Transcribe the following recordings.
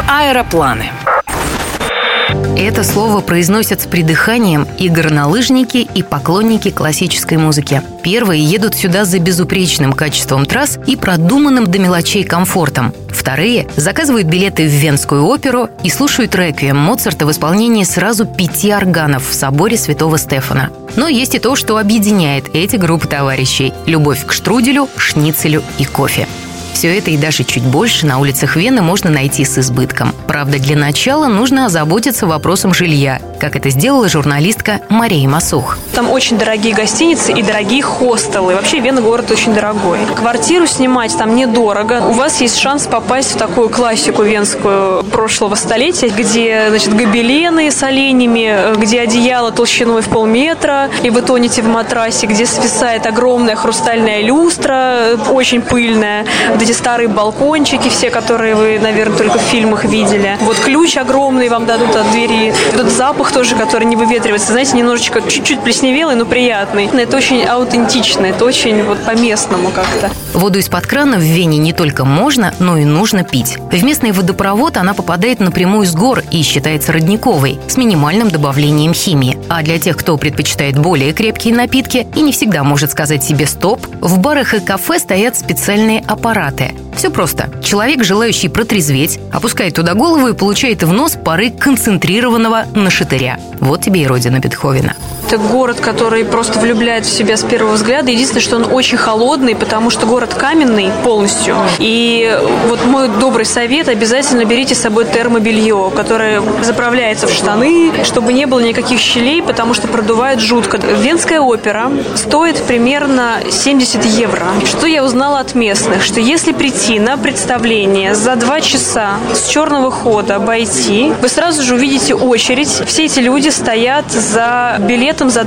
Аэропланы. Это слово произносят с придыханием и горнолыжники, и поклонники классической музыки. Первые едут сюда за безупречным качеством трасс и продуманным до мелочей комфортом. Вторые заказывают билеты в Венскую оперу и слушают реквием Моцарта в исполнении сразу 5 органов в соборе Святого Стефана. Но есть и то, что объединяет эти группы товарищей – любовь к штруделю, шницелю и кофе. Все это и даже чуть больше на улицах Вены можно найти с избытком. Правда, для начала нужно озаботиться вопросом жилья, как это сделала журналистка Мария Масух. Там очень дорогие гостиницы и дорогие хостелы. Вообще Вена город очень дорогой. Квартиру снимать там недорого. У вас есть шанс попасть в такую классику венскую прошлого столетия, где, гобелены с оленями, где одеяло толщиной в полметра, и вы тонете в матрасе, где свисает огромная хрустальная люстра, очень пыльная, эти старые балкончики все, которые вы, наверное, только в фильмах видели. Вот ключ огромный вам дадут от двери. Этот запах тоже, который не выветривается. Знаете, немножечко чуть-чуть плесневелый, но приятный. Это очень аутентично, это очень по-местному как-то. Воду из-под крана в Вене не только можно, но и нужно пить. В местный водопровод она попадает напрямую с гор и считается родниковой, с минимальным добавлением химии. А для тех, кто предпочитает более крепкие напитки и не всегда может сказать себе «стоп», в барах и кафе стоят специальные аппараты. Все просто. Человек, желающий протрезветь, опускает туда голову и получает в нос пары концентрированного нашатыря. Вот тебе и родина Бетховена. Это город, который просто влюбляет в себя с первого взгляда. Единственное, что он очень холодный, потому что город каменный полностью. И вот мой добрый совет: обязательно берите с собой термобелье, которое заправляется в штаны, чтобы не было никаких щелей, потому что продувает жутко. Венская опера стоит примерно 70 евро. Что я узнала от местных? Что если прийти на представление за 2 часа с черного хода обойти, вы сразу же увидите очередь. Все эти люди стоят за билетом за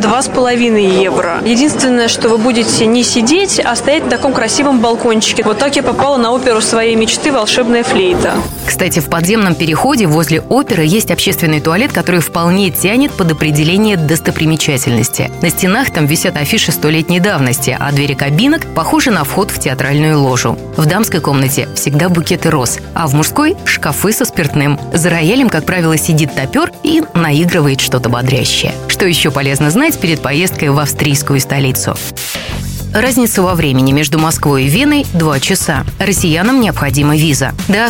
2,5 евро. Единственное, что вы будете не сидеть, а стоять на таком красивом балкончике. Вот так я попала на оперу своей мечты «Волшебная флейта». Кстати, в подземном переходе возле оперы есть общественный туалет, который вполне тянет под определение достопримечательности. На стенах там висят афиши 100-летней давности, а двери кабинок похожи на вход в театральную ложу. В дамской комнате всегда букеты роз, а в мужской – шкафы со спиртным. За роялем, как правило, сидит топер и наигрывает что-то бодрящее. Что еще полезно знать перед поездкой в австрийскую столицу? Разница во времени между Москвой и Веной – 2 часа. Россиянам необходима виза. До